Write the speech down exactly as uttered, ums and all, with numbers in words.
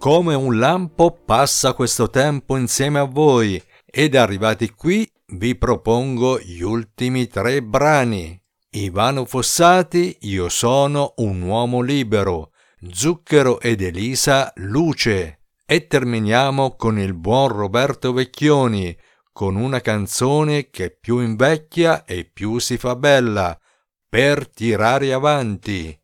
Come un lampo passa questo tempo insieme a voi ed arrivati qui vi propongo gli ultimi tre brani. Ivano Fossati, Io sono un uomo libero, Zucchero ed Elisa, Luce. E terminiamo con il buon Roberto Vecchioni, con una canzone che più invecchia e più si fa bella, Per tirare avanti.